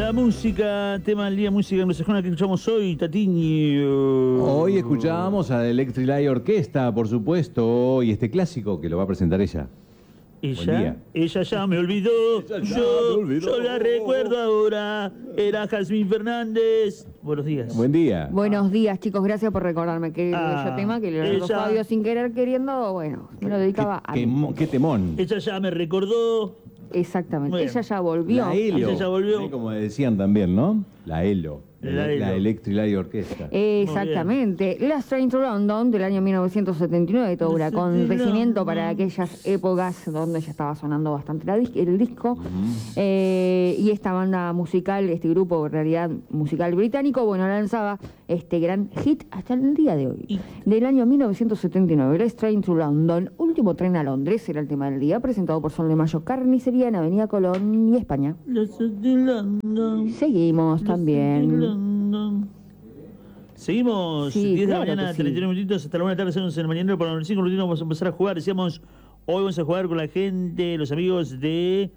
la música, tema del día, música anglosajona que escuchamos hoy, Tatiño. Hoy escuchábamos a la Electric Light Orquesta, por supuesto, y este clásico que lo va a presentar ella. Ella ya me olvidó, yo la recuerdo ahora, era Jazmín Fernández. Buenos días. Buen día. Buenos días, chicos, gracias por recordarme que bello tema, que Leonardo Fabio sin querer queriendo, bueno, me lo dedicaba a mí. Qué temón. Ella ya me recordó. Exactamente, Bueno, ella ya volvió. La Elo, ella ya volvió. como decían también, ¿no? La Elo. La Electric Light Orquesta. Exactamente. Last Train to London del año 1979, todo un acontecimiento para aquellas épocas donde ya estaba sonando bastante el disco. Y esta banda musical, este grupo en realidad musical británico, bueno, lanzaba este gran hit hasta el día de hoy. Del año 1979, Last Train to London, último tren a Londres, era el tema del día, presentado por Sol de Mayo, Carnicería en Avenida Colón y España. Seguimos también. Seguimos, sí, 10 de la claro mañana, 39 minutitos, hasta la 1 de la tarde, hacemos en el mañanero para los 5 minutitos, vamos a empezar a jugar. Decíamos, hoy vamos a jugar con la gente, los amigos de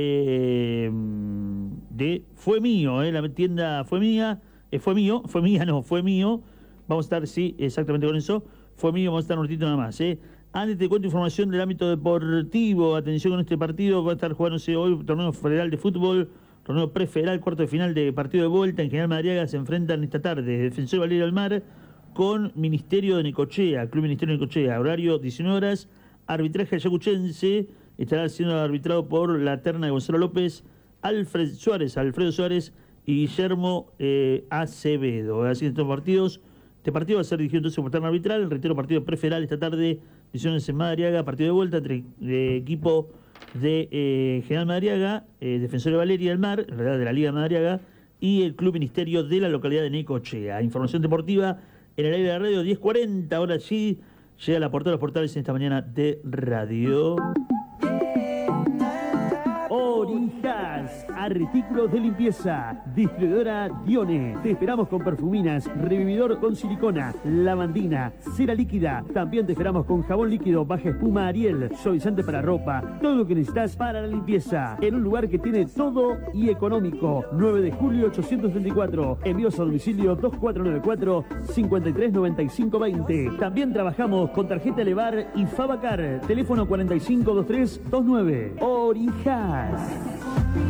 Fue Mío, la tienda Fue Mía, Fue Mío. Vamos a estar, sí, exactamente con eso. Fue Mío, vamos a estar un ratito nada más, Antes te cuento información del ámbito deportivo. Atención con este partido, va a estar jugándose hoy torneo federal de fútbol, torneo prefederal, cuarto de final de partido de vuelta. En General Madariaga se enfrentan esta tarde Defensor Valeria del Mar con Ministerio de Necochea, Club Ministerio de Necochea, horario 19 horas, arbitraje ayacuchense, estará siendo arbitrado por la terna de Gonzalo López, Alfredo Suárez y Guillermo Acevedo. Así que estos partidos, este partido va a ser dirigido entonces por terna arbitral, reitero, partido prefederal esta tarde, decisiones en Madariaga, partido de vuelta entre equipo de General Madariaga, Defensor de Valeria del Mar, en realidad de la Liga de Madariaga, y el Club Ministerio de la localidad de Necochea. Información deportiva en el aire de la radio, 10:40, ahora sí, llega la portada de los portales en esta mañana de radio. Orijas, artículos de limpieza, distribuidora Dione. Te esperamos con perfuminas, revividor con silicona, lavandina, cera líquida. También te esperamos con jabón líquido, baja espuma Ariel, suavizante para ropa. Todo lo que necesitas para la limpieza. En un lugar que tiene todo y económico. 9 de julio 834. Envíos a domicilio 2494-539520. También trabajamos con tarjeta Elevar y Fabacar. Teléfono 452329. Orijas.